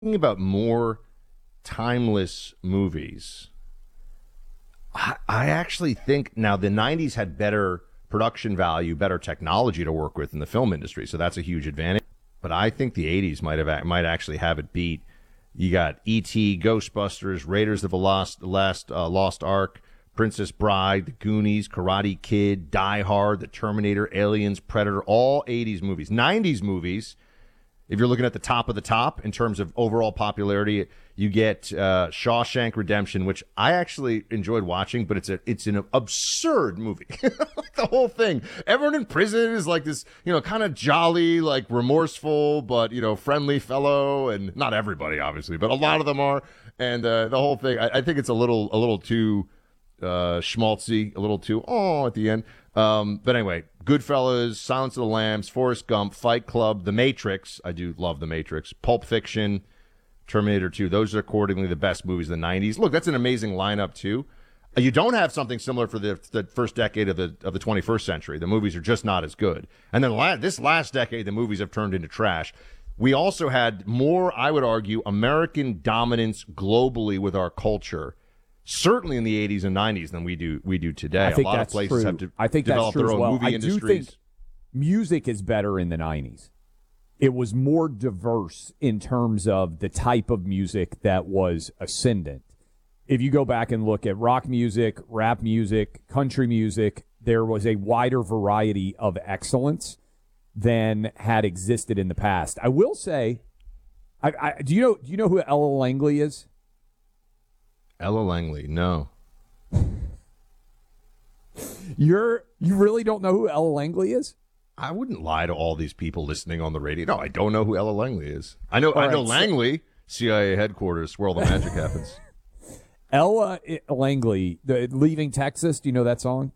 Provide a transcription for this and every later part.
Thinking about more timeless movies, I actually think now the 90s had better production value, better technology to work with in the film industry, so that's a huge advantage. But I think the 80s might actually have it beat. You got E.T., Ghostbusters, Raiders of the Lost Ark, Princess Bride, The Goonies, Karate Kid, Die Hard, The Terminator, Aliens, Predator, all 80s movies. 90s movies, if you're looking at the top of the top in terms of overall popularity, you get Shawshank Redemption, which I actually enjoyed watching, but it's an absurd movie. The whole thing. Everyone in prison is like this, kind of jolly, like remorseful, but, friendly fellow. And not everybody, obviously, but a lot of them are. And the whole thing, I think it's a little too schmaltzy, a little too, at the end. But anyway, Goodfellas, Silence of the Lambs, Forrest Gump, Fight Club, The Matrix. I do love The Matrix. Pulp Fiction, Terminator 2. Those are accordingly the best movies of the 90s. Look, that's an amazing lineup, too. You don't have something similar for the first decade of the 21st century. The movies are just not as good. And then this last decade, the movies have turned into trash. We also had more, I would argue, American dominance globally with our culture, certainly in the 80s and 90s, than we do today. I think a lot that's of places true. have I think developed that's true their own as well. movie I industries. do think music is better in the 90s. It was more diverse in terms of the type of music that was ascendant. If you go back and look at rock music, rap music, country music, there was a wider variety of excellence than had existed in the past. I will say, do you know who Ella Langley is? Ella Langley, no. You really don't know who Ella Langley is? I wouldn't lie to all these people listening on the radio. No, I don't know who Ella Langley is. I know right, Langley, CIA headquarters, where all the magic happens. Ella Langley, Leaving Texas. Do you know that song?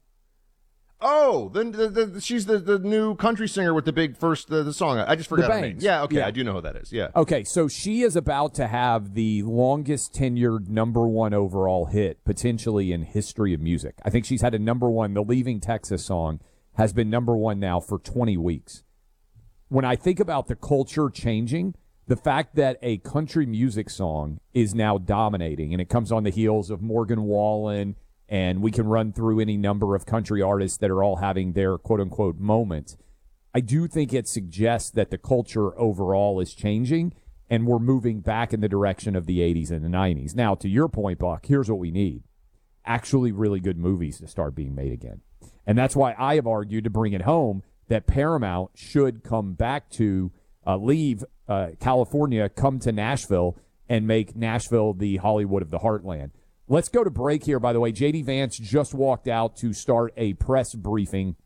Oh, then she's the new country singer with the big first the song. I just forgot her name. Yeah, okay, yeah. I do know who that is. Yeah. Okay, so she is about to have the longest tenured number one overall hit potentially in history of music. I think she's had a number one. The Leaving Texas song has been number one now for 20 weeks. When I think about the culture changing, the fact that a country music song is now dominating, and it comes on the heels of Morgan Wallen, and we can run through any number of country artists that are all having their quote-unquote moment, I do think it suggests that the culture overall is changing, and we're moving back in the direction of the 80s and the 90s. Now, to your point, Buck, here's what we need. Actually really good movies to start being made again. And that's why I have argued, to bring it home, that Paramount should come back to leave California, come to Nashville, and make Nashville the Hollywood of the heartland. Let's go to break here, by the way. J.D. Vance just walked out to start a press briefing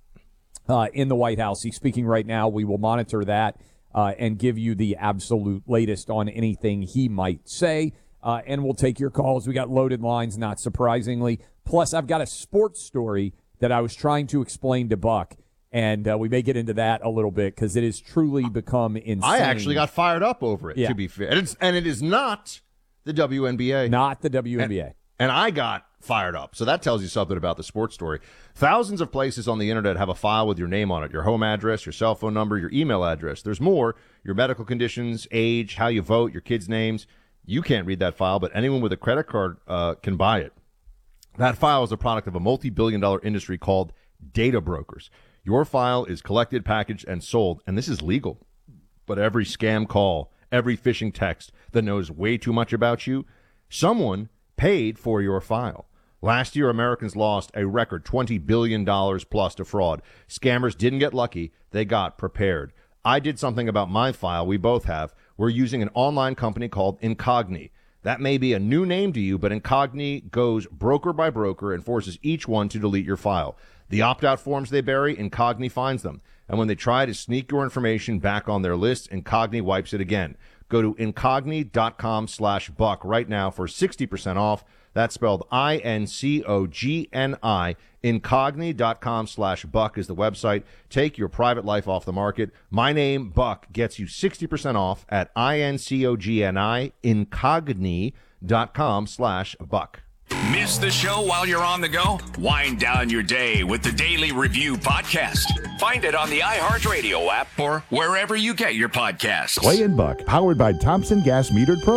in the White House. He's speaking right now. We will monitor that and give you the absolute latest on anything he might say. And we'll take your calls. We got loaded lines, not surprisingly. Plus, I've got a sports story that I was trying to explain to Buck, and we may get into that a little bit because it has truly become insane. I actually got fired up over it, to be fair. And it is not the WNBA. Not the WNBA. And I got fired up. So that tells you something about the sports story. Thousands of places on the internet have a file with your name on it, your home address, your cell phone number, your email address. There's more, your medical conditions, age, how you vote, your kids' names. You can't read that file, but anyone with a credit card can buy it. That file is a product of a multi-billion-dollar industry called data brokers. Your file is collected, packaged, and sold, and this is legal. But every scam call, every phishing text that knows way too much about you, someone paid for your file. Last year, Americans lost a record $20 billion plus to fraud. Scammers didn't get lucky. They got prepared. I did something about my file. We both have. We're using an online company called Incogni. That may be a new name to you, but Incogni goes broker by broker and forces each one to delete your file. The opt-out forms they bury, Incogni finds them. And when they try to sneak your information back on their list, Incogni wipes it again. Go to incogni.com/buck right now for 60% off. That's spelled INCOGNI. Incogni.com/buck is the website. Take your private life off the market. My name, Buck, gets you 60% off at INCOGNI, incogni.com/buck. Miss the show while you're on the go? Wind down your day with the Daily Review Podcast. Find it on the iHeartRadio app or wherever you get your podcasts. Clay and Buck, powered by Thompson Gas Metered Pro.